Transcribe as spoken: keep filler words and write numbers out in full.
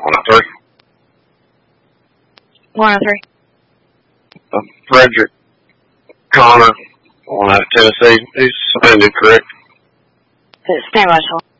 one oh three. one oh three. Uh, Frederick Connor, one out of Tennessee. He's suspended, correct? Stand by,